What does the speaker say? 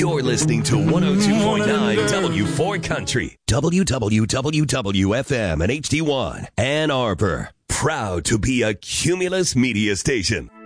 You're listening to 102.9 W4 Country, WWWFM and HD1, Ann Arbor. Proud to be a Cumulus media station.